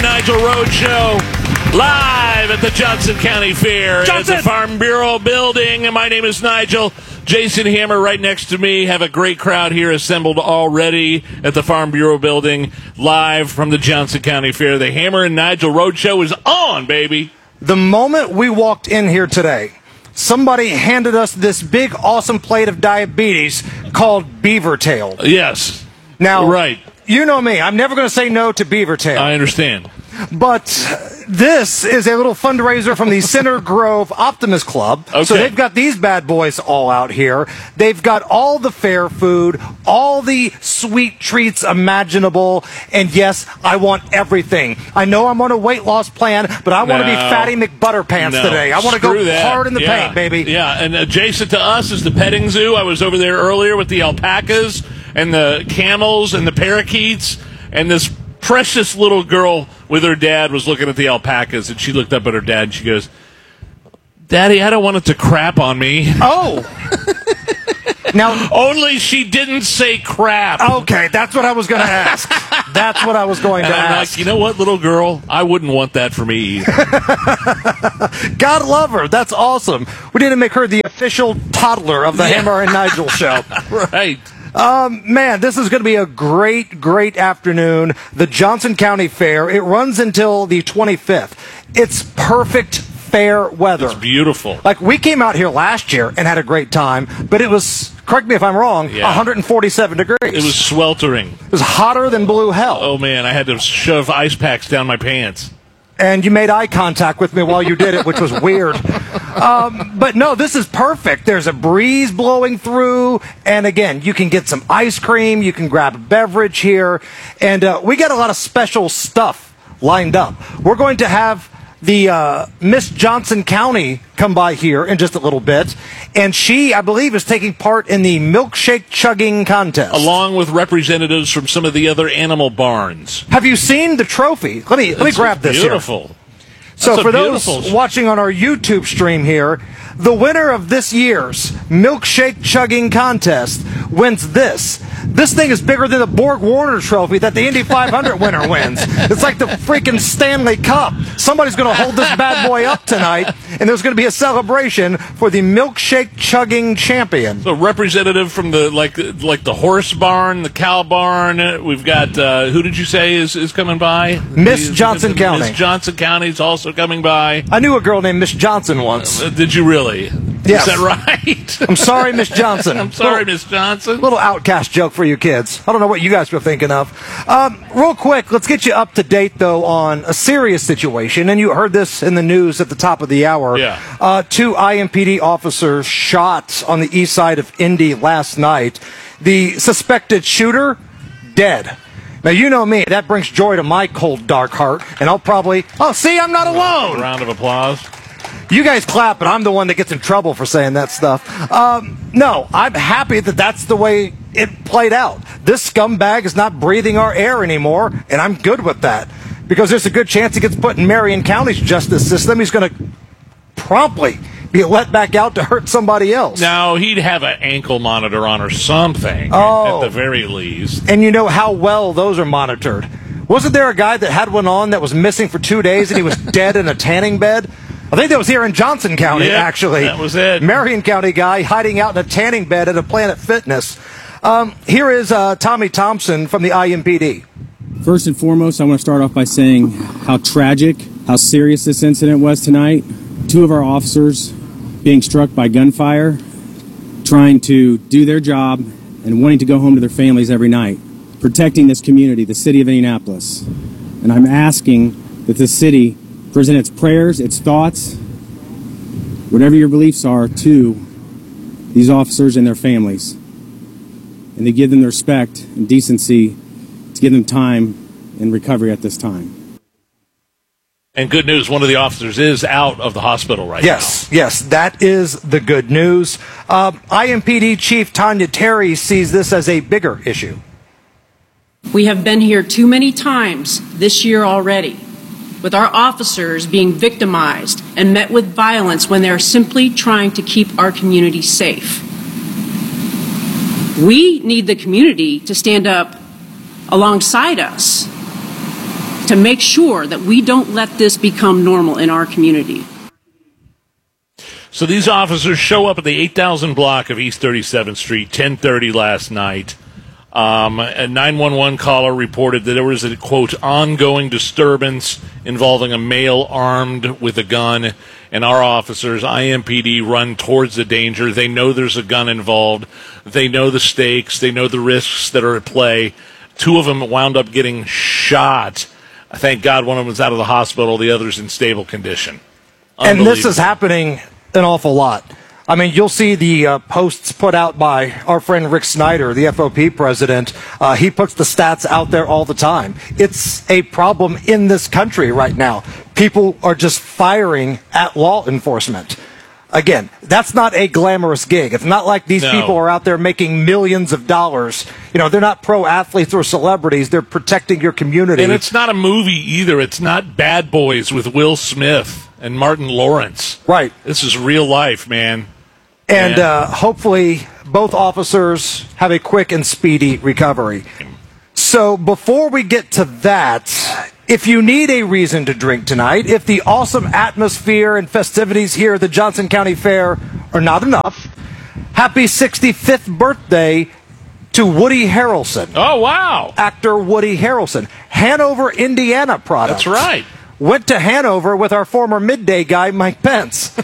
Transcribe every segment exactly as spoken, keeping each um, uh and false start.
and Nigel Road Show, live at the Johnson County Fair Johnson. at the Farm Bureau building. And my name is Nigel. Jason Hammer right next to me. Have a great crowd here assembled already at the Farm Bureau building, live from the Johnson County Fair. The Hammer and Nigel Road Show is on, baby. The moment we walked in here today, somebody handed us this big, awesome plate of diabetes called Beaver Tail. Yes. Now, right. You know me. I'm never going to say no to Beaver Tail. I understand. But this is a little fundraiser from the Center Grove Optimist Club. Okay. So they've got these bad boys all out here. They've got all the fair food, all the sweet treats imaginable. And yes, I want everything. I know I'm on a weight loss plan, but I want to No. be Fatty McButterpants No. today. I want to go Screw that. hard in the Yeah. paint, baby. Yeah, and adjacent to us is the petting zoo. I was over there earlier with the alpacas and the camels and the parakeets, and this precious little girl with her dad was looking at the alpacas, and she looked up at her dad and she goes, "Daddy, I don't want it to crap on me." Oh. Now, only she didn't say crap. Okay, that's what I was going to ask. That's what I was going and to I'm ask. like, you know what, little girl? I wouldn't want that for me either. God love her. That's awesome. We need to make her the official toddler of the Yeah. Hammer and Nigel show. Right. Um, man, this is going to be a great, great afternoon. The Johnson County Fair. It runs until the twenty-fifth. It's perfect fair weather. It's beautiful. Like, we came out here last year and had a great time, but it was, correct me if I'm wrong, Yeah. one hundred forty-seven degrees. It was sweltering. It was hotter than blue hell. Oh, man, I had to shove ice packs down my pants. And you made eye contact with me while you did it, which was weird. Um, but no, this is perfect. There's a breeze blowing through. And again, you can get some ice cream. You can grab a beverage here. And uh, we got a lot of special stuff lined up. We're going to have the uh, Miss Johnson County come by here in just a little bit. And she, I believe, is taking part in the milkshake chugging contest. Along with representatives from some of the other animal barns. Have you seen the trophy? Let me, let me It's grab this beautiful. here. So That's for a those beautiful- watching on our YouTube stream here, the winner of this year's milkshake chugging contest wins this. This thing is bigger than the Borg Warner trophy that the Indy five hundred winner wins. It's like the freaking Stanley Cup. Somebody's going to hold this bad boy up tonight, and there's going to be a celebration for the milkshake chugging champion. So representative from the like like the horse barn, the cow barn. We've got uh, who did you say is, is coming by? Miss The- Johnson Miss County. Johnson County is also coming by. I knew a girl named Miss Johnson once. Uh, did you really? Yes. Is that right? I'm sorry, Miss Johnson. I'm sorry, Little- Miss Johnson. Little outcast joke for you kids. I don't know what you guys were thinking of. Um, real quick, let's get you up to date, though, on a serious situation. And you heard this in the news at the top of the hour. Yeah. Uh, two I M P D officers shot on the east side of Indy last night. The suspected shooter, dead. Now, you know me. That brings joy to my cold, dark heart. And I'll probably... Oh, see, I'm not alone. A round of applause. You guys clap, but I'm the one that gets in trouble for saying that stuff. Um, no, I'm happy that that's the way it played out. This scumbag is not breathing our air anymore, and I'm good with that. Because there's a good chance he gets put in Marion County's justice system. He's going to promptly be let back out to hurt somebody else. Now, he'd have an ankle monitor on or something, Oh. at the very least. And you know how well those are monitored. Wasn't there a guy that had one on that was missing for two days and he was dead in a tanning bed? I think that was here in Johnson County, Yep, actually. that was it. Marion County guy hiding out in a tanning bed at a Planet Fitness. Um, here is uh, Tommy Thompson from the I M P D. First and foremost, I want to start off by saying how tragic, how serious this incident was tonight. Two of our officers being struck by gunfire, trying to do their job and wanting to go home to their families every night, protecting this community, the city of Indianapolis. And I'm asking that the city present its prayers, its thoughts, whatever your beliefs are, to these officers and their families. And to give them the respect and decency to give them time and recovery at this time. And good news, one of the officers is out of the hospital right Yes, now. yes, that is the good news. Uh, I M P D Chief Tanya Terry sees this as a bigger issue. We have been here too many times this year already, with our officers being victimized and met with violence when they are simply trying to keep our community safe. We need the community to stand up alongside us, to make sure that we don't let this become normal in our community. So these officers show up at the eight thousand block of East thirty-seventh Street, ten thirty last night. Um, a nine one one caller reported that there was a, quote, ongoing disturbance involving a male armed with a gun, and our officers, I M P D, run towards the danger. They know there's a gun involved. They know the stakes. They know the risks that are at play. Two of them wound up getting shot. Thank God one of them was out of the hospital. The other's in stable condition. And this is happening an awful lot. I mean, you'll see the uh, posts put out by our friend Rick Snyder, the F O P president. Uh, he puts the stats out there all the time. It's a problem in this country right now. People are just firing at law enforcement. Again, that's not a glamorous gig. It's not like these No. people are out there making millions of dollars. You know, they're not pro athletes or celebrities. They're protecting your community. And it's not a movie either. It's not Bad Boys with Will Smith and Martin Lawrence. Right. This is real life, man. And Yeah. uh, hopefully both officers have a quick and speedy recovery. So before we get to that, if you need a reason to drink tonight, if the awesome atmosphere and festivities here at the Johnson County Fair are not enough, happy sixty-fifth birthday to Woody Harrelson. Oh, wow. Actor Woody Harrelson. Hanover, Indiana product. That's right. Went to Hanover with our former midday guy, Mike Pence.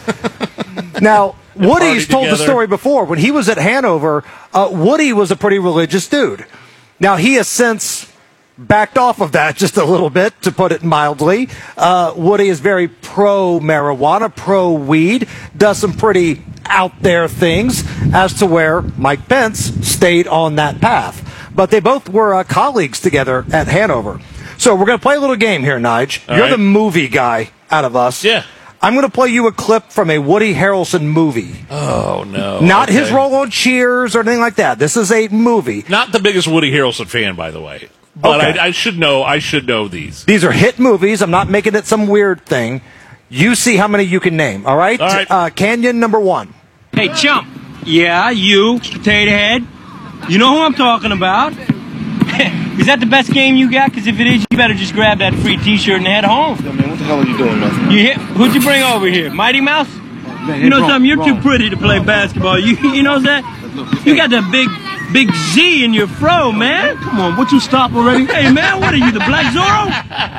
Now, Woody's partied told the together. story before. When he was at Hanover, uh, Woody was a pretty religious dude. Now, he has since backed off of that just a little bit, to put it mildly. Uh, Woody is very pro-marijuana, pro-weed, does some pretty out-there things, as to where Mike Pence stayed on that path. But they both were uh, colleagues together at Hanover. So we're going to play a little game here, Nige. All You're right. the movie guy out of us. Yeah. I'm going to play you a clip from a Woody Harrelson movie. Oh, no. Not Okay. his role on Cheers or anything like that. This is a movie. Not the biggest Woody Harrelson fan, by the way. But Okay. I, I should know. I should know these. These are hit movies. I'm not making it some weird thing. You see how many you can name, all right? All right. Uh, Canyon number one. Hey, chump. Yeah, you, potato head. You know who I'm talking about. Is that the best game you got? Because if it is, you better just grab that free T-shirt and head home. Yo, man, what the hell are you doing, man? You hit, who'd you bring over here? Mighty Mouse? Man, You know wrong, something? You're wrong. too pretty to play basketball. You you know that? You got that big, big Z in your fro, man. Come on, would you stop already? Hey, man, what are you, the Black Zorro?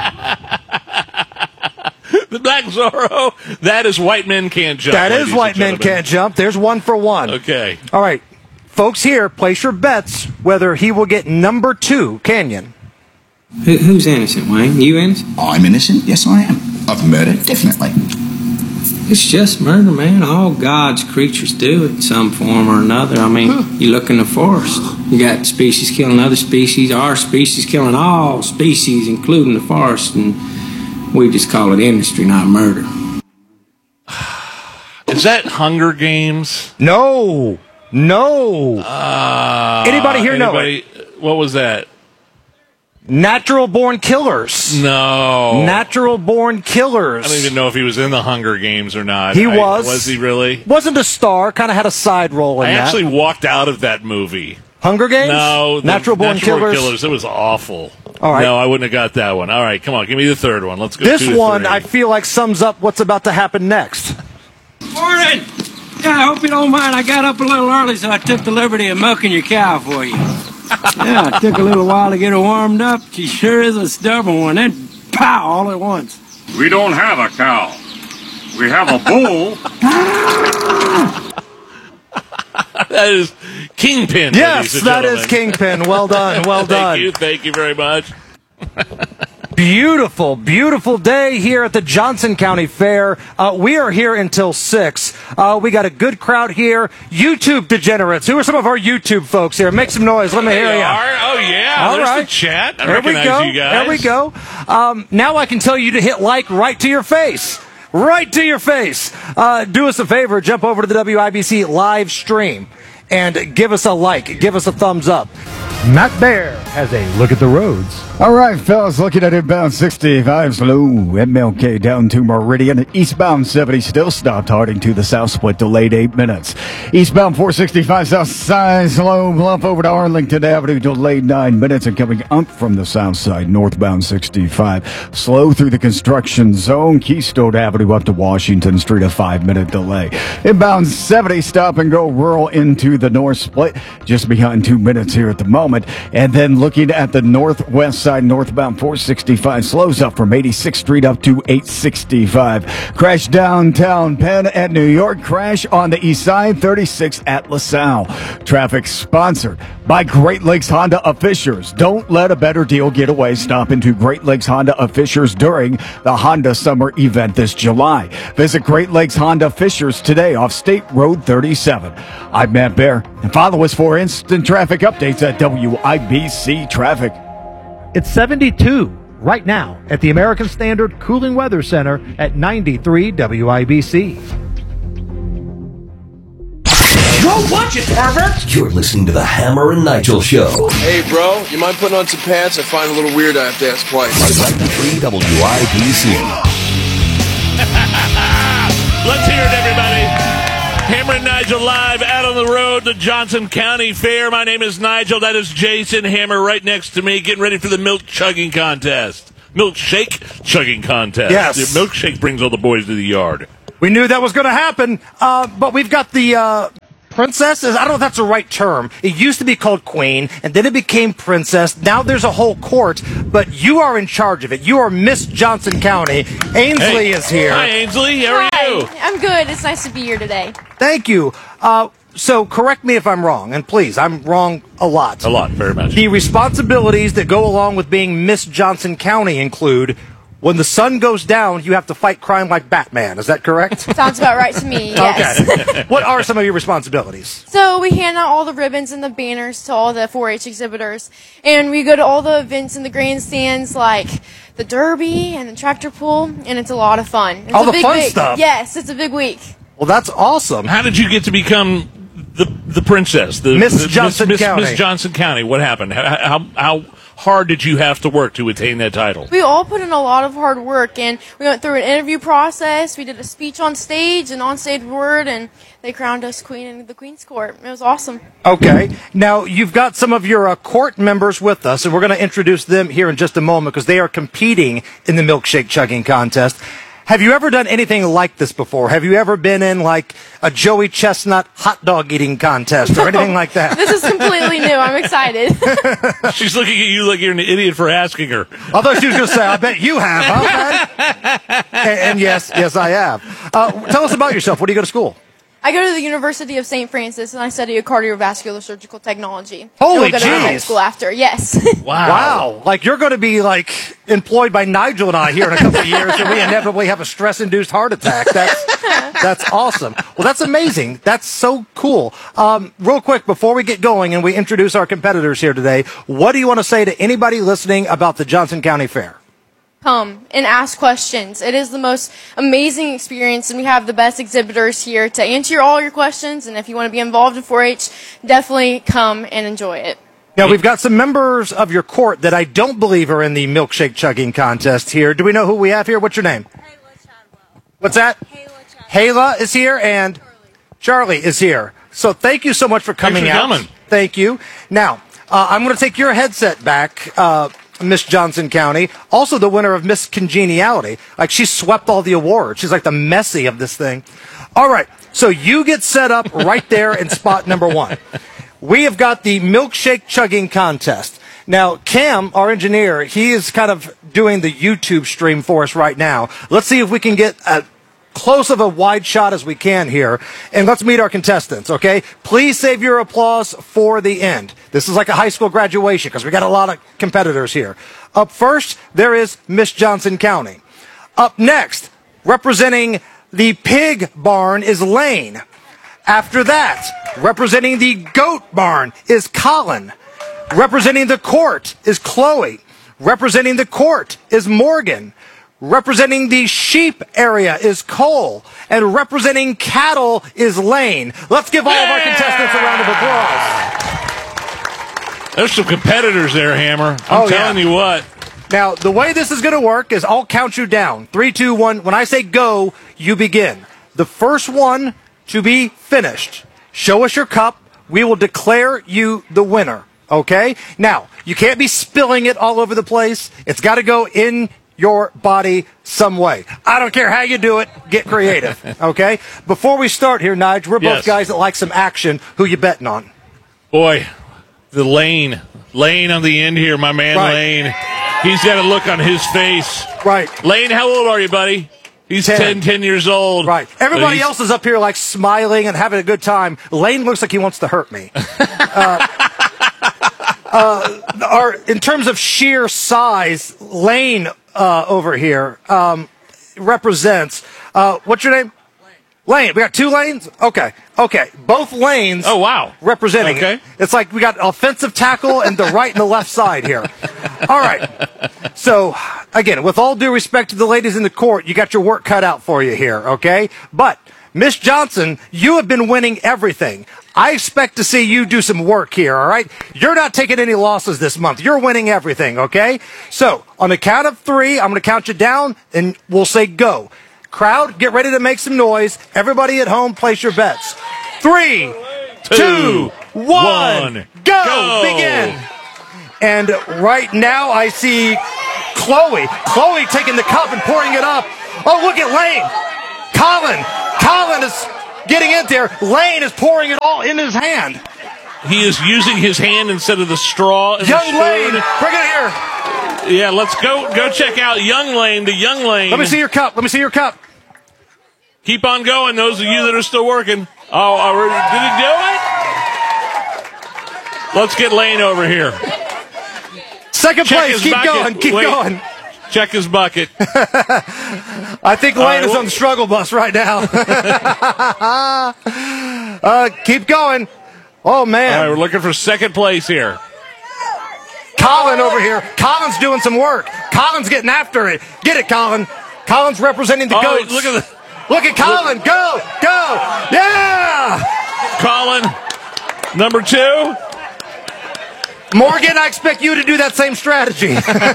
The Black Zorro. That is White Men Can't Jump. That ladies is and White Men gentlemen. Can't Jump. There's one for one. Okay. All right. Folks here, place your bets whether he will get number two, Canyon. Who, who's innocent, Wayne? You innocent? I'm innocent. Yes, I am. Of murder, definitely. It's just murder, man. All God's creatures do it in some form or another. I mean, you look in the forest. You got species killing other species, our species killing all species, including the forest, and we just call it industry, not murder. Is that Hunger Games? No. No. Uh, Anybody here know anybody, What was that? Natural Born Killers. No. Natural Born Killers. I don't even know if he was in the Hunger Games or not. He I- was. Was he really? Wasn't a star, kind of had a side role in I that. actually walked out of that movie. Hunger Games? No. the Natural Born Natural Killers. Killers. It was awful. All right. No, I wouldn't have got that one. All right, come on. Give me the third one. Let's go This two to one, three. I feel like, sums up what's about to happen next. Morning. Yeah, I hope you don't mind. I got up a little early, so I took the liberty of milking your cow for you. Yeah, it took a little while to get her warmed up. She sure is a stubborn one. Then, pow, all at once. We don't have a cow. We have a bull. That is Kingpin. Yes, ladies and that is gentlemen. Kingpin. Well done, well Thank done. you. Thank you very much. Beautiful, beautiful day here at the Johnson County Fair. Uh, we are here until six. Uh, we got a good crowd here. YouTube degenerates. Who are some of our YouTube folks here? Make some noise. Let me hear They you. are? Oh, yeah. All There's right. the chat. I There we recognize go. you guys. There we go. Um, now I can tell you to hit like right to your face. Right to your face. Uh, do us a favor. Jump over to the W I B C live stream and give us a like. Give us a thumbs up. Matt Bear has a look at the roads. All right, fellas, looking at inbound sixty-five slow. M L K down to Meridian. Eastbound seventy still stopped Harding to the south split, delayed eight minutes. Eastbound four sixty-five south side slow. Bluff over to Arlington Avenue, delayed nine minutes. And coming up from the south side, northbound sixty-five slow through the construction zone. Keystone Avenue up to Washington Street, a five-minute delay. Inbound seventy stop and go rural into the north split, just behind two minutes here at the moment. And then looking at the northwest side, northbound four sixty-five slows up from eighty-sixth Street up to eight sixty-five. Crash downtown Penn at New York. Crash on the east side, thirty-six at LaSalle. Traffic sponsored by Great Lakes Honda of Fishers. Don't let a better deal get away. Stop into Great Lakes Honda of Fishers during the Honda Summer event this July. Visit Great Lakes Honda Fishers today off State Road thirty-seven. I'm Matt Bear, and follow us for instant traffic updates at W I B C Traffic. It's seventy-two right now at the American Standard Cooling Weather Center at ninety-three W I B C. Go watch it, pervert! You're listening to the Hammer and Nigel Show. Hey, bro, you mind putting on some pants? I find it a little weird I have to ask twice. On ninety-three W I B C. Let's hear it, everybody. Hammer and Nigel live out on the road to Johnson County Fair. My name is Nigel. That is Jason Hammer right next to me, getting ready for the milk chugging contest. Milkshake chugging contest. Yes. The milkshake brings all the boys to the yard. We knew that was going to happen, uh, but we've got the uh, princess. I don't know if that's the right term. It used to be called queen, and then it became princess. Now there's a whole court, but you are in charge of it. You are Miss Johnson County. Ainsley Hey. is here. Hi, Ainsley. How are Hi. you? I'm good. It's nice to be here today. Thank you. Uh, so correct me if I'm wrong, and please, I'm wrong a lot. A lot, very much. The responsibilities that go along with being Miss Johnson County include, when the sun goes down, you have to fight crime like Batman. Is that correct? Sounds about right to me, yes. Okay. What are some of your responsibilities? So we hand out all the ribbons and the banners to all the four H exhibitors, and we go to all the events in the grandstands like the Derby and the tractor pull, and it's a lot of fun. It's All a the big fun week. stuff? Yes, it's a big week. Well, that's awesome. How did you get to become the the princess? The, Miss the, Johnson Miss, County. Miss Johnson County. What happened? How, how how hard did you have to work to attain that title? We all put in a lot of hard work, and we went through an interview process. We did a speech on stage, an on-stage word, and they crowned us queen in the Queen's Court. It was awesome. Okay. Now, you've got some of your uh, court members with us, and we're going to introduce them here in just a moment because they are competing in the milkshake chugging contest. Have you ever done anything like this before? Have you ever been in, like, a Joey Chestnut hot dog eeting contest or anything like that? This is completely new. I'm excited. She's looking at you like you're an idiot for asking her. I thought she was going to say, I bet you have, huh, Pat? and, and yes, yes, I have. Uh, tell us about yourself. Where do you go to school? I go to the University of Saint Francis, and I study cardiovascular surgical technology. Holy and we'll go to high jeez. school after, yes. Wow. Wow. Like, you're going to be, like, employed by Nigel and I here in a couple of years, and we inevitably have a stress-induced heart attack. That's that's awesome. Well, that's amazing. That's so cool. Um, real quick, before we get going and we introduce our competitors here today, what do you want to say to anybody listening about the Johnson County Fair? Come and ask questions. It is the most amazing experience, and we have the best exhibitors here to answer all your questions. And if you want to be involved in four H, definitely come and enjoy it. Now, we've got some members of your court that I don't believe are in the milkshake chugging contest here. Do we know who we have here? What's your name? Hayla Chadwell. What's that? Hayla Chadwell. Hayla is here, and Charlie. Charlie is here. So thank you so much for coming Thanks for out. coming. Thank you. Now, uh, I'm going to take your headset back, uh, Miss Johnson County, also the winner of Miss Congeniality. Like, she swept all the awards. She's like the Messi of this thing. All right, so you get set up right there in spot number one. We have got the milkshake chugging contest. Now, Cam, our engineer, he is kind of doing the YouTube stream for us right now. Let's see if we can get a close of a wide shot as we can here. And let's meet our contestants, okay? Please save your applause for the end. This is like a high school graduation because we got a lot of competitors here. Up first, there is Miss Johnson County. Up next, representing the pig barn is Lane. After that, representing the goat barn is Colin. Representing the court is Chloe. Representing the court is Morgan. Representing the sheep area is Cole. And representing cattle is Lane. Let's give all of our contestants a round of applause. There's some competitors there, Hammer. I'm Oh, telling yeah. you what. Now, the way this is going to work is I'll count you down. Three, two, one. When I say go, you begin. The first one to be finished. Show us your cup. We will declare you the winner. Okay? Now, you can't be spilling it all over the place. It's got to go in your body some way. I don't care how you do it. Get creative. Okay? Before we start here, Nige, we're both Yes. guys that like some action. Who you betting on? Boy, the Lane. Lane on the end here, my man Right. Lane. He's got a look on his face. Right. Lane, how old are you, buddy? He's ten. ten, ten years old. Right. But Everybody he's- else is up here like smiling and having a good time. Lane looks like he wants to hurt me. uh, uh, our, in terms of sheer size, Lane uh, over here um, represents, uh, what's your name? Lane. We got two lanes? Okay. Okay. Both lanes. Oh, wow. Representing. Okay. It. It's like we got offensive tackle and the right and the left side here. All right. So, again, with all due respect to the ladies in the court, you got your work cut out for you here, okay? But, Miss Johnson, you have been winning everything. I expect to see you do some work here, all right? You're not taking any losses this month. You're winning everything, okay? So, on the count of three, I'm going to count you down, and we'll say go. Crowd, get ready to make some noise. Everybody at home, place your bets. Three, two, Two, one, one, go! go. Begin. And right now I see Chloe. Chloe taking the cup and pouring it up. Oh, look at Lane. Colin. Colin is getting in there. Lane is pouring it all in his hand. He is using his hand instead of the straw. and the Young spoon. Lane, bring it here. Yeah, let's go go check out Young Lane, the Young Lane. Let me see your cup. Let me see your cup. Keep on going, those of you that are still working. Oh, uh, did he do it? Let's get Lane over here. Second Check place. his Keep bucket. going. Keep Wait. going. Check his bucket. I think Lane right, is well- on the struggle bus right now. uh, keep going. Oh, man. All right, we're looking for second place here. Colin over here. Colin's doing some work. Colin's getting after it. Get it, Colin. Colin's representing the Oh, goats. look at the Look at Colin. Go. Go. Yeah. Colin, number two. Morgan, I expect you to do that same strategy.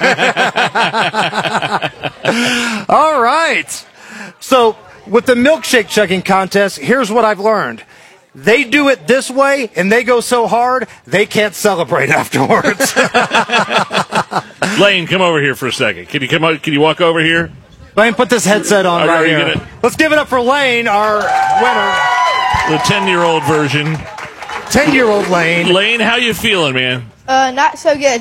All right. So, with the milkshake chugging contest, here's what I've learned. They do it this way, and they go so hard, they can't celebrate afterwards. Lane, come over here for a second. Can you come? o- Can you walk over here? Lane, put this headset on Are- right are you here. gonna- Let's give it up for Lane, our winner. The ten-year-old version. ten-year-old Lane. Lane, how you feeling, man? Uh, not so good.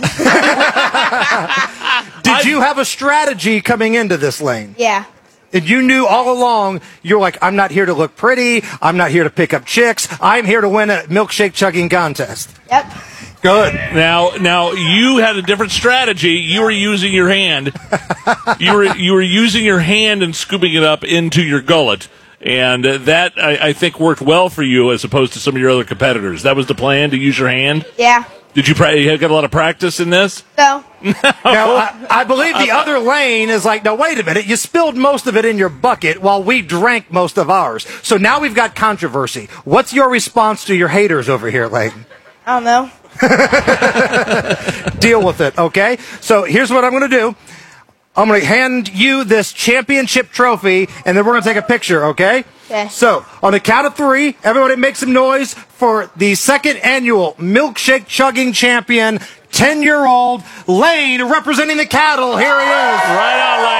Did you have a strategy coming into this, Lane? Yeah. And you knew all along, you're like, I'm not here to look pretty. I'm not here to pick up chicks. I'm here to win a milkshake chugging contest. Yep. Good. Now, now you had a different strategy. You were using your hand. You were you were using your hand and scooping it up into your gullet, and uh, that I, I think worked well for you as opposed to some of your other competitors. That was the plan, to use your hand. Yeah. Did you, pra- you got a lot of practice in this? No. Now, I, I believe the other Lane is like, no, wait a minute. You spilled most of it in your bucket while we drank most of ours. So now we've got controversy. What's your response to your haters over here, Lane? I don't know. Deal with it, okay? So here's what I'm going to do. I'm going to hand you this championship trophy, and then we're going to take a picture, okay? Okay. So, on the count of three, everybody make some noise for the second annual milkshake chugging champion, ten-year-old Lane, representing the cattle. Here he is. Right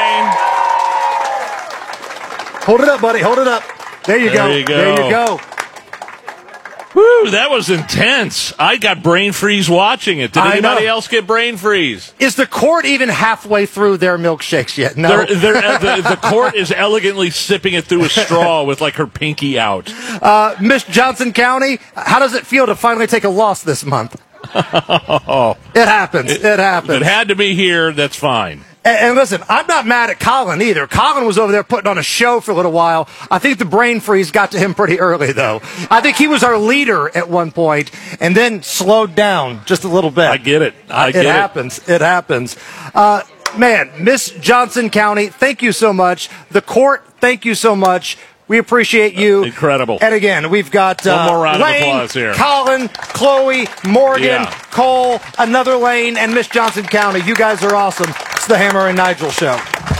on, Lane. Hold it up, buddy. Hold it up. There you There go. you go. There you go. Woo, that was intense. I got brain freeze watching it. Did I anybody know. else get brain freeze? Is the court even halfway through their milkshakes yet? No. They're, they're, uh, the, the court is elegantly sipping it through a straw with like her pinky out. Uh, Miss Johnson County, how does it feel to finally take a loss this month? Oh, It happens. It, happens. If it had to be here, that's fine. And, and listen, I'm not mad at Colin either. Colin was over there putting on a show for a little while. I think the brain freeze got to him pretty early, though. I think he was our leader at one point and then slowed down just a little bit. I get it. I get it it. happens. It happens. Uh, man, Miss Johnson County, thank you so much. The court, thank you so much. We appreciate you. Incredible. And again, we've got uh, One more round Lane, of applause here. Colin, Chloe, Morgan, Yeah. Cole, another Lane, and Miss Johnson County. You guys are awesome. It's the Hammer and Nigel Show.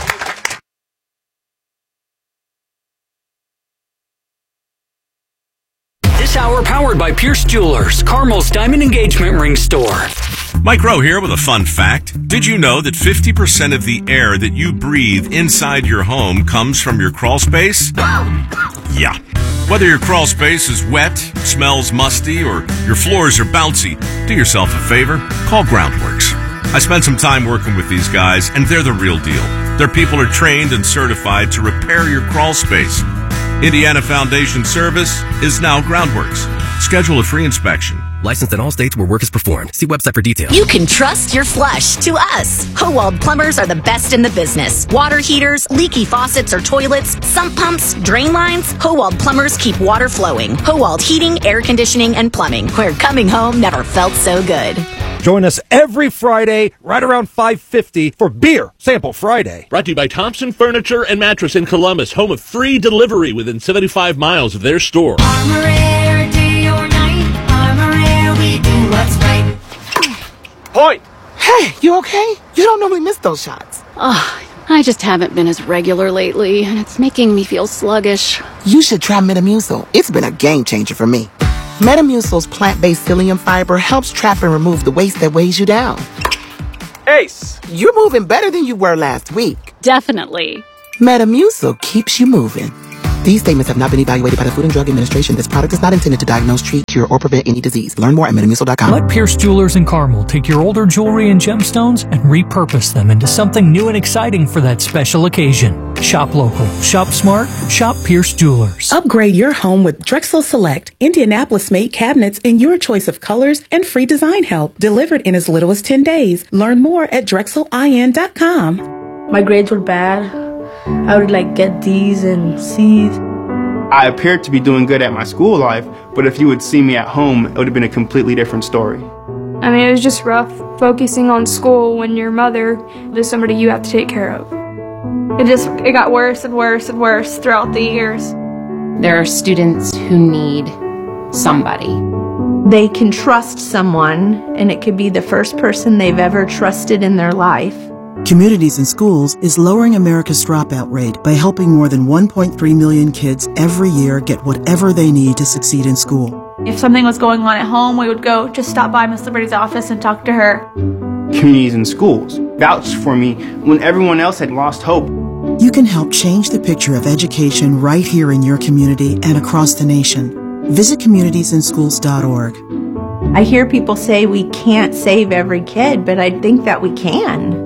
This hour powered by Pierce Jewelers, Carmel's Diamond Engagement Ring Store. Mike Rowe here with a fun fact. Did you know that fifty percent of the air that you breathe inside your home comes from your crawl space? Yeah. Whether your crawl space is wet, smells musty, or your floors are bouncy, do yourself a favor, call Groundworks. I spent some time working with these guys, and they're the real deal. Their people are trained and certified to repair your crawl space. Indiana Foundation Service is now Groundworks. Schedule a free inspection. Licensed in all states where work is performed. See website for details. You can trust your flush to us. Howald Plumbers are the best in the business. Water heaters, leaky faucets or toilets, sump pumps, drain lines. Howald Plumbers keep water flowing. Howald Heating, Air Conditioning, and Plumbing, where coming home never felt so good. Join us every Friday right around five fifty for Beer Sample Friday. Brought to you by Thompson Furniture and Mattress in Columbus, home of free delivery within seventy-five miles of their store. Armor Air, day or night. Armor Air, we do what's right. Point! Hey, you okay? You don't normally miss those shots. Oh, I just haven't been as regular lately, and it's making me feel sluggish. You should try Metamucil. It's been a game changer for me. Metamucil's plant-based psyllium fiber helps trap and remove the waste that weighs you down. Ace, you're moving better than you were last week. Definitely. Metamucil keeps you moving. These statements have not been evaluated by the Food and Drug Administration. This product is not intended to diagnose, treat, cure, or prevent any disease. Learn more at metamucil dot com. Let Pierce Jewelers in Carmel take your older jewelry and gemstones and repurpose them into something new and exciting for that special occasion. Shop local, shop smart, shop Pierce Jewelers. Upgrade your home with Drexel Select, Indianapolis-made cabinets in your choice of colors and free design help, delivered in as little as ten days. Learn more at drexel I N dot com. My grades were bad. I would like get D's and C's. I appeared to be doing good at my school life, but if you would see me at home, it would have been a completely different story. I mean, it was just rough focusing on school when your mother is somebody you have to take care of. It just, it got worse and worse and worse throughout the years. There are students who need somebody. They can trust someone, and it could be the first person they've ever trusted in their life. Communities in Schools is lowering America's dropout rate by helping more than one point three million kids every year get whatever they need to succeed in school. If something was going on at home, we would go just stop by Miss Liberty's office and talk to her. Communities in Schools vouched for me when everyone else had lost hope. You can help change the picture of education right here in your community and across the nation. Visit communities in schools dot org. I hear people say we can't save every kid, but I think that we can.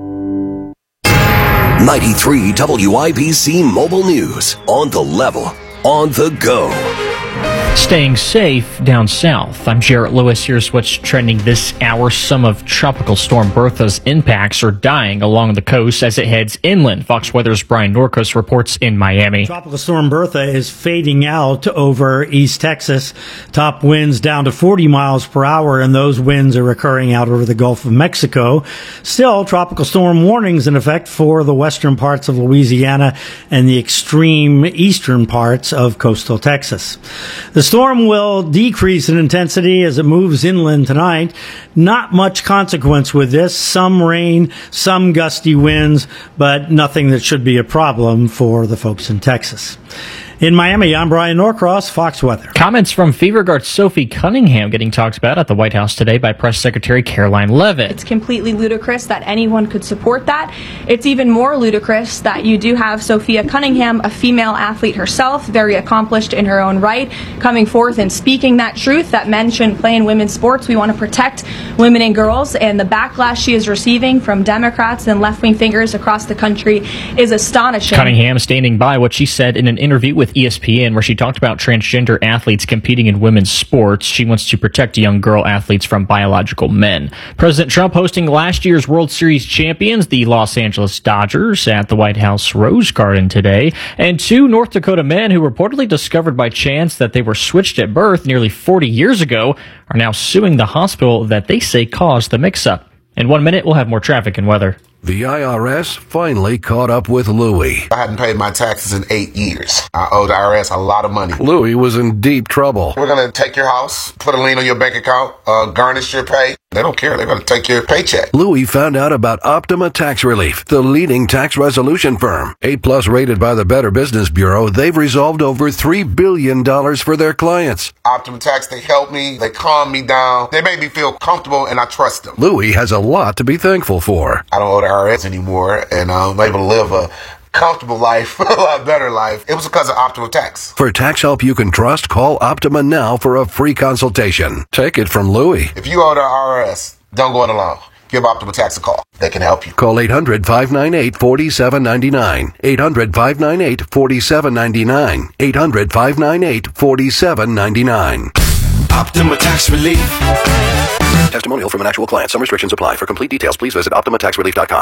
ninety-three W I B C Mobile News. On the level. On the go. Staying safe down south. I'm Jarrett Lewis. Here's what's trending this hour. Some of Tropical Storm Bertha's impacts are dying along the coast as it heads inland. Fox Weather's Brian Norcos reports in Miami. Tropical Storm Bertha is fading out over East Texas. Top winds down to forty miles per hour, and those winds are occurring out over the Gulf of Mexico. Still, tropical storm warnings in effect for the western parts of Louisiana and the extreme eastern parts of coastal Texas. The storm will decrease in intensity as it moves inland tonight. Not much consequence with this. Some rain, some gusty winds, but nothing that should be a problem for the folks in Texas. In Miami, I'm Brian Norcross, Fox Weather. Comments from Fever Guard Sophie Cunningham getting talked about at the White House today by Press Secretary Caroline Leavitt. It's completely ludicrous that anyone could support that. It's even more ludicrous that you do have Sophia Cunningham, a female athlete herself, very accomplished in her own right, coming forth and speaking that truth that men shouldn't play in women's sports. We want to protect women and girls, and the backlash she is receiving from Democrats and left-wing figures across the country is astonishing. Cunningham standing by what she said in an interview with E S P N, where she talked about transgender athletes competing in women's sports. She wants to protect young girl athletes from biological men. President Trump hosting last year's World Series champions, the Los Angeles Dodgers, at the White House Rose Garden today. And two North Dakota men who reportedly discovered by chance that they were switched at birth nearly forty years ago are now suing the hospital that they say caused the mix-up. In one minute, we'll have more traffic and weather. The I R S finally caught up with Louie. I hadn't paid my taxes in eight years. I owe the I R S a lot of money. Louie was in deep trouble. We're going to take your house, put a lien on your bank account, uh, garnish your pay. They don't care. They're going to take your paycheck. Louie found out about Optima Tax Relief, the leading tax resolution firm. A-plus rated by the Better Business Bureau, they've resolved over three billion dollars for their clients. Optima Tax, they help me. They calm me down. They make me feel comfortable, and I trust them. Louie has a lot to be thankful for. I don't owe the I R S anymore, and I'm able to live a comfortable life, a lot better life. It was because of Optima Tax. For tax help you can trust, call Optima now for a free consultation. Take it from Louie. If you owe the I R S, don't go it alone. Give Optima Tax a call. They can help you. Call eight hundred, five nine eight, four seven nine nine. eight hundred, five nine eight, four seven nine nine. eight hundred, five nine eight, four seven nine nine. Optima Tax Relief. Testimonial from an actual client. Some restrictions apply. For complete details, please visit optima tax relief dot com.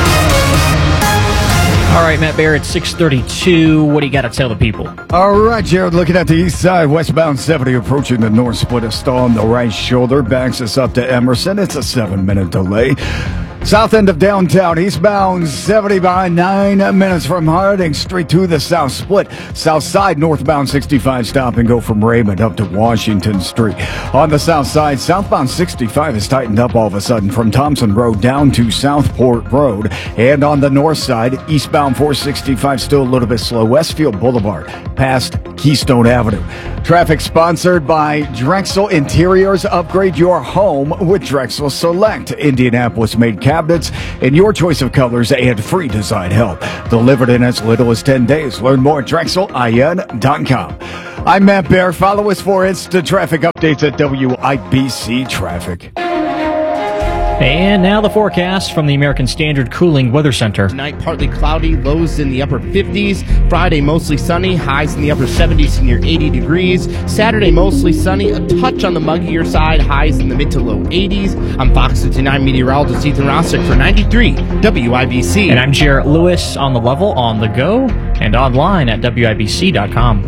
All right, Matt Barrett, six thirty-two. What do you got to tell the people? All right, Jared, looking at the east side, westbound seventy approaching the north split of stall on the right shoulder. Backs us up to Emerson. It's a seven-minute delay. South end of downtown, eastbound seventy by nine minutes from Harding Street to the south split. South side, northbound sixty-five stop and go from Raymond up to Washington Street. On the south side, southbound sixty-five is tightened up all of a sudden from Thompson Road down to Southport Road. And on the north side, eastbound four sixty-five still a little bit slow. Westfield Boulevard past Keystone Avenue. Traffic sponsored by Drexel Interiors. Upgrade your home with Drexel Select. Indianapolis made cabinets in your choice of colors and free design help. Delivered in as little as ten days. Learn more at drexel I N dot com. I'm Matt Bear. Follow us for instant traffic updates at W I B C Traffic. And now the forecast from the American Standard Cooling Weather Center. Tonight, partly cloudy, lows in the upper fifties. Friday, mostly sunny, highs in the upper seventies to near eighty degrees. Saturday, mostly sunny, a touch on the muggier side, highs in the mid to low eighties. I'm Fox fifty-nine meteorologist Ethan Rossick for ninety-three W I B C. And I'm Jarrett Lewis on the level, on the go, and online at W I B C dot com.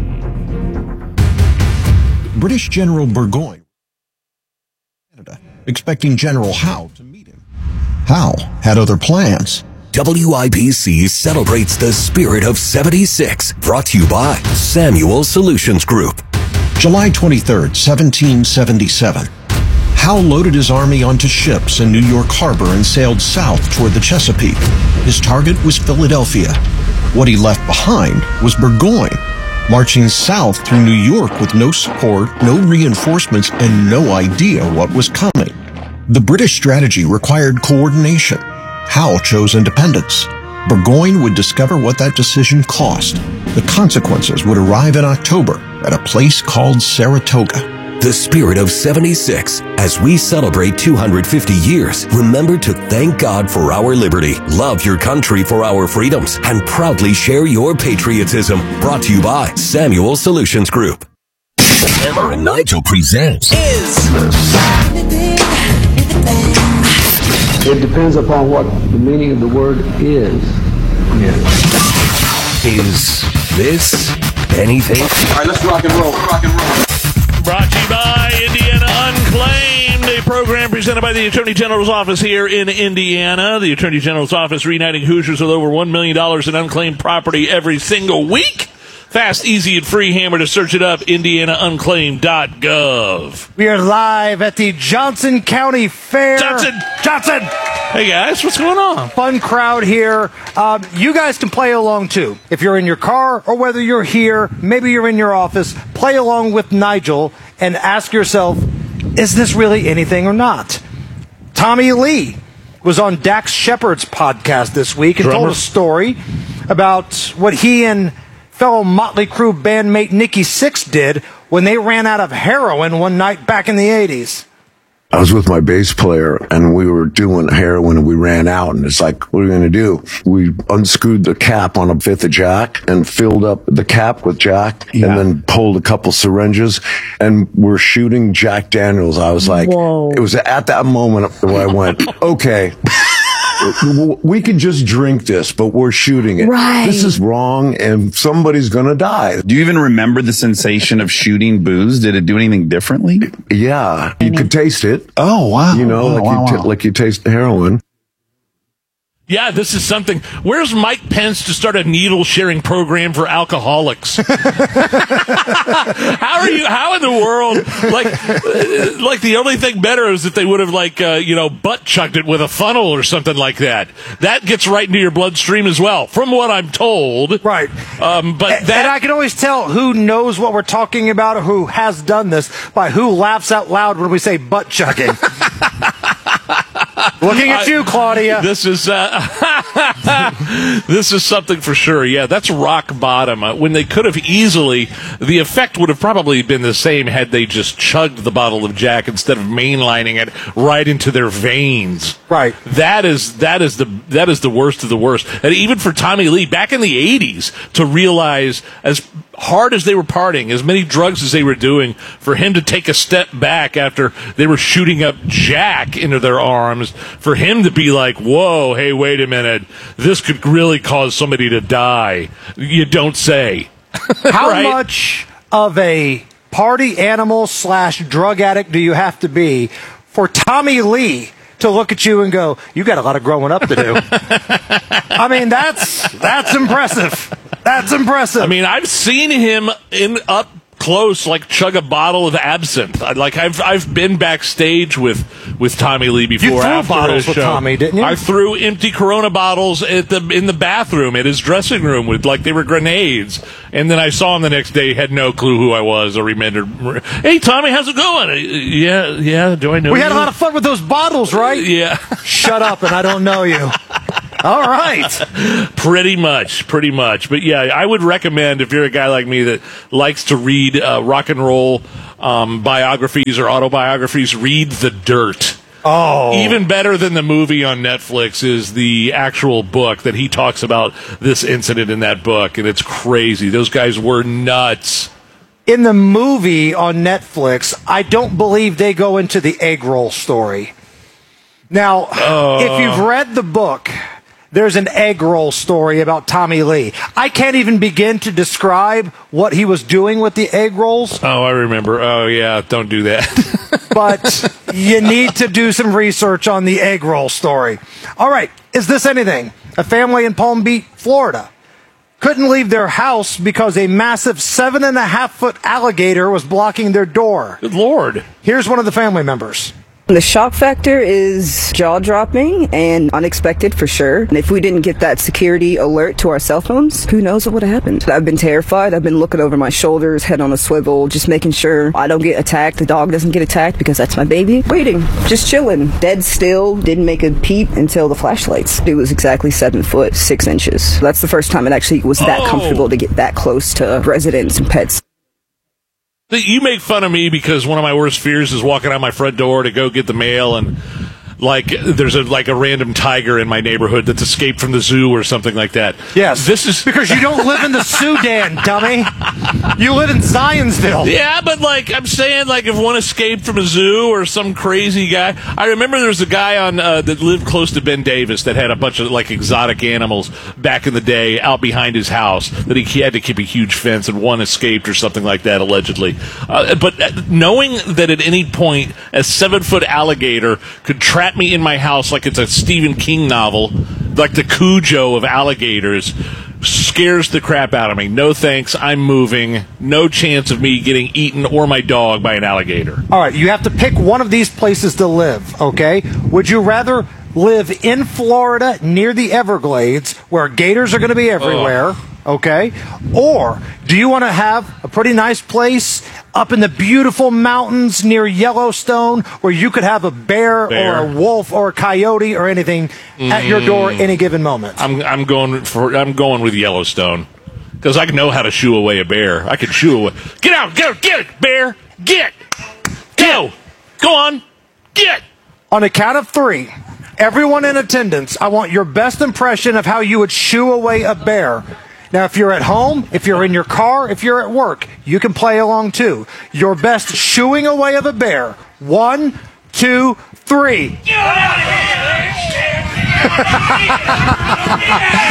British General Burgoyne, Canada, expecting General Howe to meet him. Howe had other plans. W I B C celebrates the spirit of seventy-six, brought to you by Samuel Solutions Group. July twenty-third, seventeen seventy-seven. Howe loaded his army onto ships in New York Harbor and sailed south toward the Chesapeake. His target was Philadelphia. What he left behind was Burgoyne, marching south through New York with no support, no reinforcements, and no idea what was coming. The British strategy required coordination. Howe chose independence. Burgoyne would discover what that decision cost. The consequences would arrive in October at a place called Saratoga. The spirit of seventy-six. As we celebrate two hundred fifty years, remember to thank God for our liberty, love your country for our freedoms, and proudly share your patriotism. Brought to you by Samuel Solutions Group. Hammer and Nigel presents Is It depends upon what the meaning of the word is. Yeah. Is this anything? All right, let's rock and roll. Rock and roll. Brought to you by Indiana Unclaimed, a program presented by the Attorney General's office here in Indiana. The Attorney General's office reuniting Hoosiers with over one million dollars in unclaimed property every single week. Fast, easy, and free. Hammer to search it up, indiana unclaimed dot gov. We are live at the Johnson County Fair. Johnson! Johnson! Hey, guys, what's going on? Fun crowd here. Um, you guys can play along, too. If you're in your car or whether you're here, maybe you're in your office, play along with Nigel and ask yourself, is this really anything or not? Tommy Lee was on Dax Shepard's podcast this week and Drummer. told a story about what he and fellow Motley Crue bandmate Nikki Sixx did when they ran out of heroin one night back in the eighties. I was with my bass player and we were doing heroin and we ran out and it's like, what are we going to do? We unscrewed the cap on a fifth of Jack and filled up the cap with Jack yeah. and then pulled a couple syringes and we're shooting Jack Daniels. I was like, Whoa. It was at that moment where I went, okay, we could just drink this, but we're shooting it. Right. This is wrong and somebody's going to die. Do you even remember the sensation of shooting booze? Did it do anything differently? Yeah. You could taste it. Oh, wow. You know, wow, like, wow, you t- wow. like you taste heroin. Yeah, this is something. Where's Mike Pence to start a needle sharing program for alcoholics? How are you? How in the world? Like, uh, like the only thing better is if they would have like uh, you know butt chugged it with a funnel or something like that. That gets right into your bloodstream as well, from what I'm told. Right. Um, but and, that and I can always tell who knows what we're talking about or who has done this by who laughs out loud when we say butt chugging. Looking at you, Claudia. This is uh, this is something for sure. Yeah, that's rock bottom. Uh, when they could have easily, the effect would have probably been the same had they just chugged the bottle of Jack instead of mainlining it right into their veins. Right. That is that is the that is the worst of the worst. And even for Tommy Lee back in the eighties to realize, as hard as they were partying, as many drugs as they were doing, for him to take a step back after they were shooting up Jack into their arms, for him to be like, whoa, hey, wait a minute, this could really cause somebody to die. You don't say. How Right? much of a party animal slash drug addict do you have to be for Tommy Lee to look at you and go, you got a lot of growing up to do? I mean, that's that's impressive. That's impressive. I mean, I've seen him in up close, like chug a bottle of absinthe. I- Like I've I've been backstage with with Tommy Lee before. You threw after bottles his with show. Tommy, didn't you? I threw empty Corona bottles at the in the bathroom at his dressing room with like they were grenades. And then I saw him the next day. Had no clue who I was or remembered. Hey, Tommy, how's it going? Yeah, yeah. Do I know We you? had a lot of fun with those bottles, right? Yeah. Shut up, and I don't know you. All right. Pretty much, pretty much. But yeah, I would recommend, if you're a guy like me that likes to read uh, rock and roll um, biographies or autobiographies, read The Dirt. Oh. Even better than the movie on Netflix is the actual book that he talks about this incident in that book, and it's crazy. Those guys were nuts. In the movie on Netflix, I don't believe they go into the egg roll story. Now, Uh. if you've read the book, there's an egg roll story about Tommy Lee. I can't even begin to describe what he was doing with the egg rolls, Oh, I remember. Oh, yeah, don't do that. but you need to do some research on the egg roll story. All right, is this anything? A family in Palm Beach, Florida, couldn't leave their house because a massive seven and a half foot alligator was blocking their door. Good Lord. Here's one of the family members. The shock factor is jaw-dropping and unexpected for sure. And if we didn't get that security alert to our cell phones, who knows what would have happened. I've been terrified. I've been looking over my shoulders, head on a swivel, just making sure I don't get attacked, the dog doesn't get attacked, because that's my baby. Waiting, just chilling, dead still, didn't make a peep until the flashlights. It was exactly seven foot, six inches. That's the first time it actually was that Oh. comfortable to get that close to residents and pets. You make fun of me because one of my worst fears is walking out my front door to go get the mail, and like there's a like a random tiger in my neighborhood that's escaped from the zoo or something like that. Yes. This is because you don't live in the Sudan, dummy. You live in Zionsville. Yeah, but like I'm saying, like if one escaped from a zoo or some crazy guy. I remember there was a guy on uh, that lived close to Ben Davis that had a bunch of like exotic animals back in the day out behind his house that he, he had to keep a huge fence, and one escaped or something like that allegedly. Uh, but knowing that at any point a seven foot alligator could trap me in my house like it's a Stephen King novel, like the Cujo of alligators, scares the crap out of me. No thanks, I'm moving. No chance of me getting eaten or my dog by an alligator. All right, you have to pick one of these places to live, okay? Would you rather live in Florida near the Everglades, where gators are going to be everywhere, okay? Or do you want to have a pretty nice place up in the beautiful mountains near Yellowstone, where you could have a bear, Bear. or a wolf or a coyote or anything at your door any given moment? I'm I'm going for I'm going with Yellowstone because I know how to shoo away a bear. I can shoo away. Get out! Get get it, bear! Get! Go! Go on! Get! On a count of three, everyone in attendance, I want your best impression of how you would shoo away a bear. Now, if you're at home, if you're in your car, if you're at work, you can play along too. Your best shooing away of a bear. One, two, three.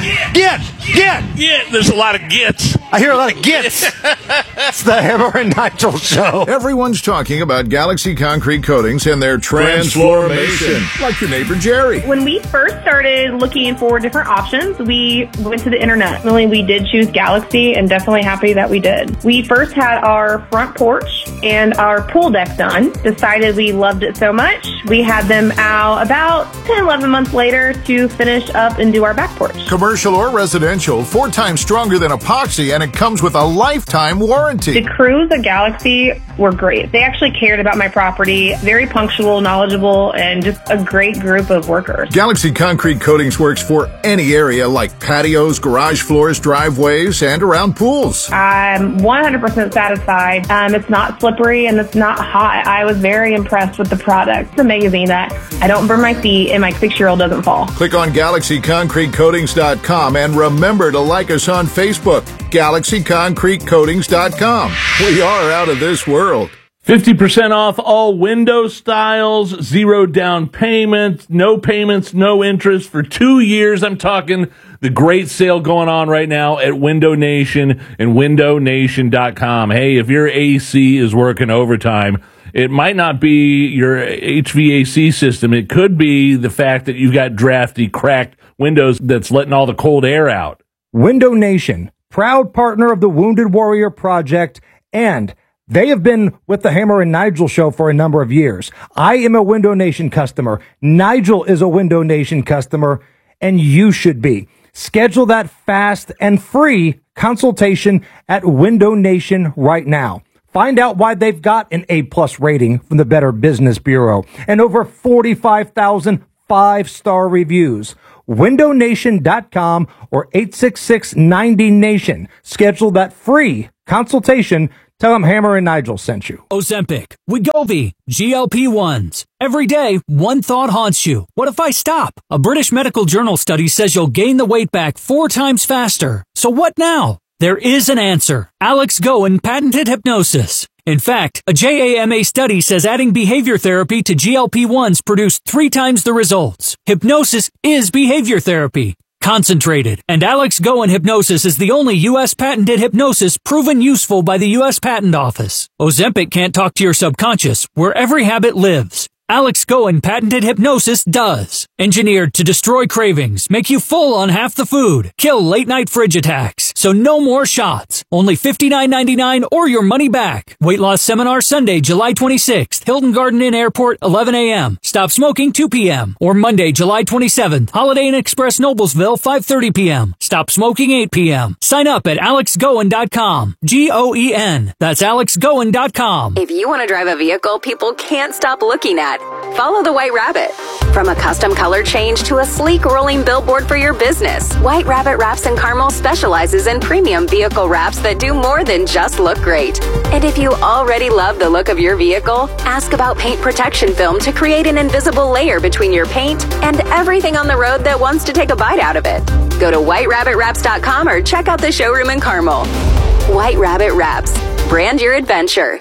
Get! Get! Yeah, there's a lot of gets. I hear a lot of gets. It's the Hammer and Nigel Show. Everyone's talking about Galaxy Concrete Coatings and their transformation, like your neighbor Jerry. When we first started looking for different options, we went to the internet. Definitely, we did choose Galaxy, and definitely happy that we did. We first had our front porch and our pool deck done. Decided we loved it so much, we had them out about ten, eleven months later to finish up and do our back porch. Commercial or residential, four times stronger than epoxy, and it comes with a lifetime warranty. The crews at Galaxy were great. They actually cared about my property, very punctual, knowledgeable, and just a great group of workers. Galaxy Concrete Coatings works for any area like patios, garage floors, driveways, and around pools. I'm one hundred percent satisfied. Um, it's not slippery and it's not hot. I was very impressed with the product. It's amazing that I don't burn my feet and my six-year-old doesn't fall. Click on Galaxy Concrete Coatings dot com and remember to like us on Facebook, Galaxy Concrete Coatings dot com. We are out of this world. fifty percent off all window styles, zero down payment, no payments, no interest for two years. I'm talking the great sale going on right now at Window Nation and window nation dot com. Hey, if your A C is working overtime, it might not be your H V A C system. It could be the fact that you've got drafty, cracked windows that's letting all the cold air out. Window Nation, proud partner of the Wounded Warrior Project, and they have been with the Hammer and Nigel Show for a number of years. I am a Window Nation customer. Nigel is a Window Nation customer, and you should be. Schedule that fast and free consultation at Window Nation right now. Find out why they've got an A-plus rating from the Better Business Bureau and over forty-five thousand five-star reviews. window nation dot com or eight six six, ninety, nation. Schedule that free consultation. Tell them Hammer and Nigel sent you. Ozempic, Wegovy, G L P ones. Every day, one thought haunts you. What if I stop? A British Medical Journal study says you'll gain the weight back four times faster. So what now? There is an answer. Alex Goen patented hypnosis. In fact, a J A M A study says adding behavior therapy to G L P ones produced three times the results. Hypnosis is behavior therapy. Concentrated. And Alex Goen Hypnosis is the only U S patented hypnosis proven useful by the U S Patent Office. Ozempic can't talk to your subconscious, where every habit lives. Alex Goen patented hypnosis does. Engineered to destroy cravings, make you full on half the food, kill late night fridge attacks. So no more shots. Only fifty-nine ninety-nine or your money back. Weight loss seminar Sunday, July twenty-sixth. Hilton Garden Inn Airport, eleven a.m. Stop smoking, two p.m. Or Monday, July twenty-seventh. Holiday Inn Express Noblesville, five thirty p.m. Stop smoking, eight p.m. Sign up at alex goen dot com. G O E N. That's alex goen dot com. If you want to drive a vehicle people can't stop looking at, follow the White Rabbit. From a custom color change to a sleek rolling billboard for your business, White Rabbit Wraps and Carmel specializes in premium vehicle wraps that do more than just look great. And if you already love the look of your vehicle, ask about paint protection film to create an invisible layer between your paint and everything on the road that wants to take a bite out of it. Go to white rabbit wraps dot com or check out the showroom in Carmel. White Rabbit Wraps. Brand your adventure.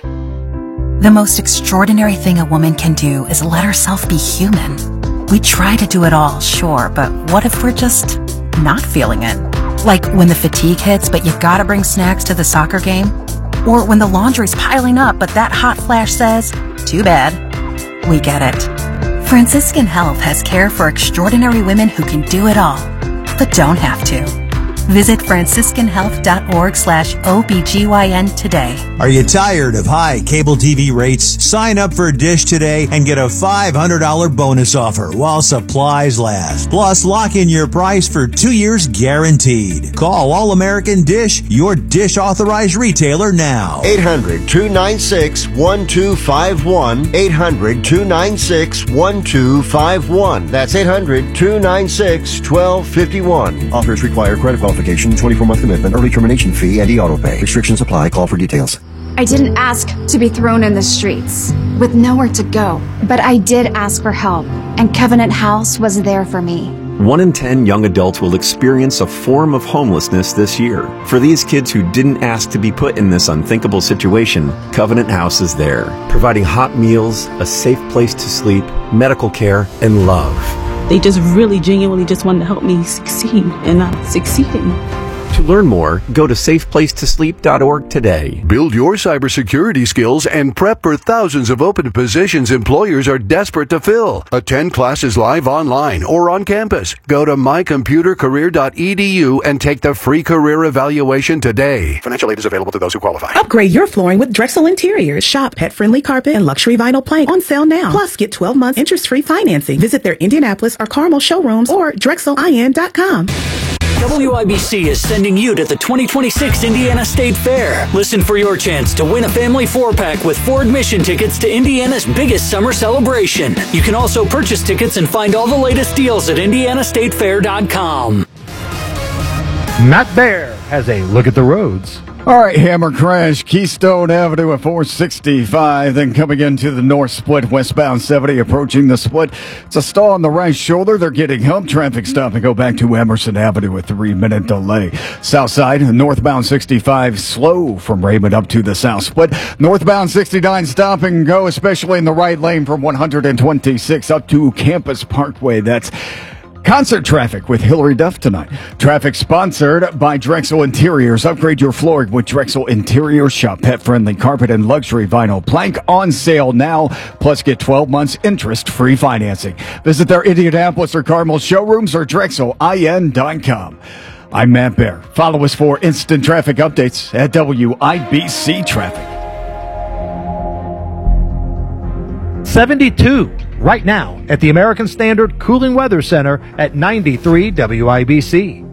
The most extraordinary thing a woman can do is let herself be human. We try to do it all, sure, but what if we're just not feeling it? Like when the fatigue hits, but you've got to bring snacks to the soccer game? Or when the laundry's piling up, but that hot flash says, too bad. We get it. Franciscan Health has care for extraordinary women who can do it all, but don't have to. Visit franciscan health dot org slash O B G Y N today. Are you tired of high cable T V rates? Sign up for Dish today and get a five hundred dollars bonus offer while supplies last. Plus, lock in your price for two years guaranteed. Call All American Dish, your Dish authorized retailer now. eight hundred, two nine six, one two five one. eight hundred, two nine six, one two five one. That's eight hundred, two nine six, one two five one. Offers require credit qualification, twenty-four month commitment, early termination fee, and e-auto pay. Restrictions apply. Call for details. I didn't ask to be thrown in the streets with nowhere to go, but I did ask for help, and Covenant House was there for me. One in ten young adults will experience a form of homelessness this year. For these kids who didn't ask to be put in this unthinkable situation, Covenant House is there, providing hot meals, a safe place to sleep, medical care, and love. They just really genuinely just wanted to help me succeed, and I'm succeeding. To learn more, go to safe place to sleep dot org today. Build your cybersecurity skills and prep for thousands of open positions employers are desperate to fill. Attend classes live online or on campus. Go to my computer career dot e d u and take the free career evaluation today. Financial aid is available to those who qualify. Upgrade your flooring with Drexel Interiors. Shop pet-friendly carpet and luxury vinyl plank on sale now. Plus, get twelve months interest-free financing. Visit their Indianapolis or Carmel showrooms or drexel i n dot com. W I B C is sending you to the twenty twenty-six Indiana State Fair. Listen for your chance to win a family four-pack with four admission tickets to Indiana's biggest summer celebration. You can also purchase tickets and find all the latest deals at indiana state fair dot com. Matt Bear has a look at the roads. All right, Hammer crash, Keystone Avenue at four sixty-five, then coming into the north split, westbound seventy, approaching the split. It's a stall on the right shoulder. They're getting hump traffic stop and go back to Emerson Avenue with three-minute delay. South side, northbound sixty-five, slow from Raymond up to the south split. Northbound sixty-nine, stop and go, especially in the right lane from one twenty-six up to Campus Parkway. That's concert traffic with Hillary Duff tonight. Traffic sponsored by Drexel Interiors. Upgrade your flooring with Drexel Interiors. Shop pet-friendly carpet and luxury vinyl plank on sale now. Plus, get twelve months interest-free financing. Visit their Indianapolis or Carmel showrooms or drexel i n dot com. I'm Matt Bear. Follow us for instant traffic updates at W I B C Traffic. seventy-two right now at the American Standard Cooling Weather Center at ninety-three W I B C.